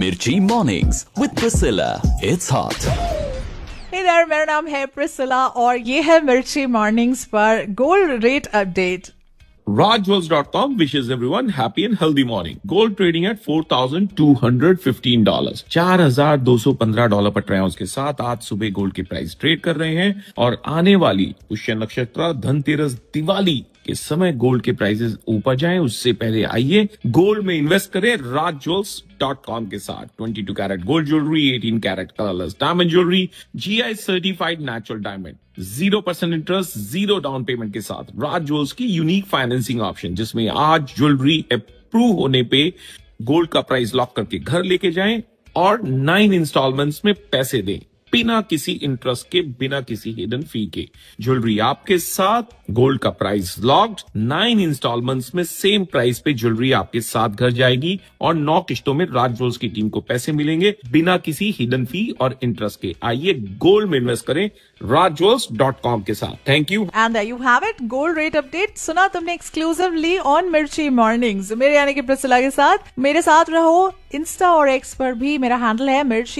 Mirchi Mornings with Priscilla. It's hot. Hey there, मेरा नाम है प्रिसिला और ये है मिर्ची मॉर्निंग्स पर gold rate update. RajWorlds.com wishes everyone happy and healthy morning. Gold trading at $4,215. $4,215 पर ट्राउंस के साथ आज सुबह गोल्ड की प्राइस ट्रेड कर रहे हैं और आने वाली पुष्य नक्षत्र, धनतेरस, दिवाली के समय गोल्ड के प्राइसेस ऊपर जाएं उससे पहले आइए गोल्ड में इन्वेस्ट करें RajWorlds.com के साथ। 22 carat gold jewellery, 18 carat colourless diamond jewellery, GI certified natural diamond, 0% interest, 0 down payment के साथ राजवॉल्स की यूनिक फाइनेंसिंग ऑप्शन, जिसमें आज ज्वेलरी अप्रूव होने पे गोल्ड का प्राइस लॉक करके घर लेके जाएं और 9 इंस्टॉलमेंट्स में पैसे दें बिना किसी इंटरेस्ट के, बिना किसी हिडन फी के। ज्वेलरी आपके साथ, गोल्ड का प्राइस लॉक्ड, 9 इंस्टॉलमेंट्स में सेम प्राइस पे ज्वेलरी आपके साथ घर जाएगी और 9 किश्तों में राजवॉल्स की टीम को पैसे मिलेंगे बिना किसी हिडन फी और इंटरेस्ट के। आइए गोल्ड में इन्वेस्ट करें RajWorlds.com के साथ। Thank you. And you have it, gold rate update सुना तुमने एक्सक्लूसिवली ऑन मिर्ची मॉर्निंग्स, मेरे यानी कि प्रिसिला के साथ। मेरे साथ रहो इंस्टा और एक्स पर भी, मेरा हैंडल है मिर्ची